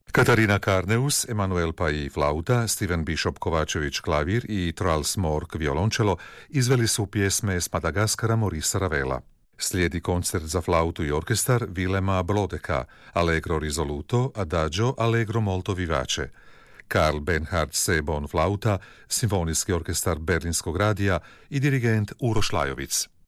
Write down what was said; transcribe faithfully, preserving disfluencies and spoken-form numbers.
Katarina Karneus, Emanuel Pai flauta, Steven Bishop Kovačević klavir i Charles Mork violončelo izveli su pjesme s Madagaskara Maurice Ravela. Slijedi koncert za flautu i orkestar Vilema Blodeka, Allegro risoluto, Adagio, Allegro molto vivace. Karl Bernhard Sebon flauta, Simfonijski orkestar Berlinskog radija i dirigent Uroš Lajovic.